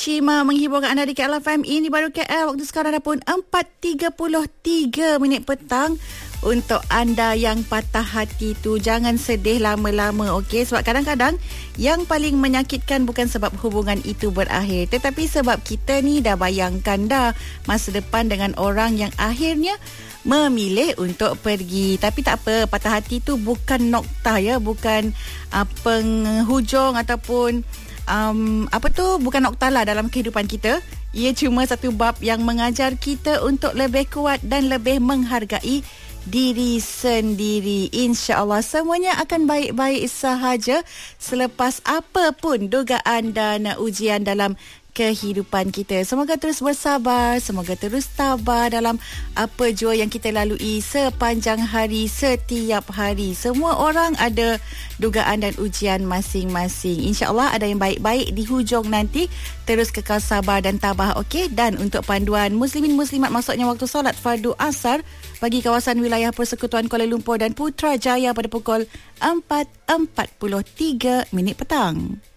Shima menghiburkan anda di KL FM. Ini baru KL. Waktu sekarang dah pun 4.33 minit petang. Untuk anda yang patah hati tu, jangan sedih lama-lama, okey? Sebab kadang-kadang yang paling menyakitkan bukan sebab hubungan itu berakhir, tetapi sebab kita ni dah bayangkan dah masa depan dengan orang yang akhirnya memilih untuk pergi. Tapi tak apa, patah hati tu bukan noktah ya, bukan penghujung ataupun bukan noktah lah dalam kehidupan kita. Ia cuma satu bab yang mengajar kita untuk lebih kuat dan lebih menghargai diri sendiri. InsyaAllah semuanya akan baik-baik sahaja selepas apapun dugaan dan ujian dalam kehidupan kita. Semoga terus bersabar, semoga terus tabah dalam apa jua yang kita lalui sepanjang hari, setiap hari. Semua orang ada dugaan dan ujian masing-masing. InsyaAllah ada yang baik-baik di hujung nanti. Terus kekal sabar dan tabah, okey? Dan untuk panduan muslimin muslimat, maksudnya waktu solat fardu asar bagi kawasan wilayah Persekutuan Kuala Lumpur dan Putrajaya pada pukul 4.43 minit petang.